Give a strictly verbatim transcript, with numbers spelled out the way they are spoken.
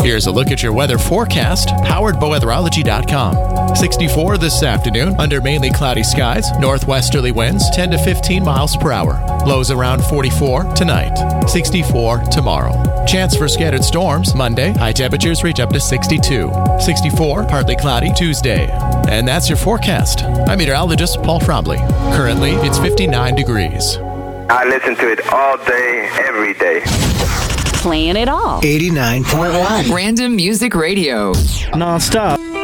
Here's a look at your weather forecast, powered by weatherology dot com. sixty-four this afternoon, under mainly cloudy skies, northwesterly winds ten to fifteen miles per hour. Lows around forty-four tonight, sixty-four tomorrow. Chance for scattered storms Monday, high temperatures reach up to sixty-two. sixty-four, partly cloudy Tuesday. And that's your forecast. I'm meteorologist Paul Trombley. Currently, it's fifty-nine degrees. I listen to it all day, every day. Playing it all. eighty-nine point one. Random Music Radio. Non-stop.